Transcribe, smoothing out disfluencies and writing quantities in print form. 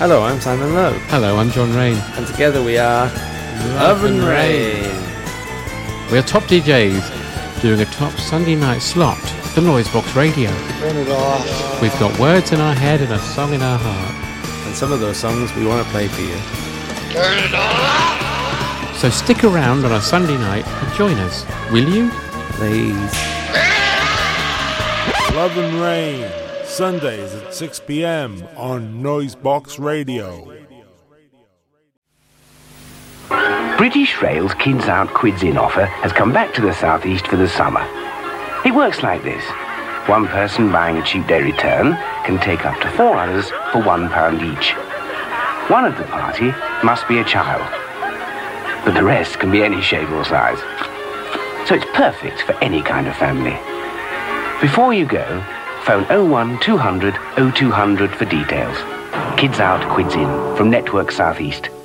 Hello, I'm Simon Lowe. Hello, I'm John Rain. And together we are Love and Rain. We are top DJs doing a top Sunday night slot for Noisebox Radio. Turn it off. We've got words in our head and a song in our heart. And some of those songs we want to play for you. Turn it off. So stick around on a Sunday night and join us, will you? Please. Love and Rain, Sundays at 6 p.m. on Noisebox Radio. British Rail's Kids Out Quids In offer has come back to the southeast for the summer. It works like this. One person buying a cheap day return can take up to 4 others for £1 each. One of the party must be a child, but the rest can be any shape or size. So it's perfect for any kind of family. Before you go, phone 01200 0200 for details. Kids Out Quids In from Network Southeast.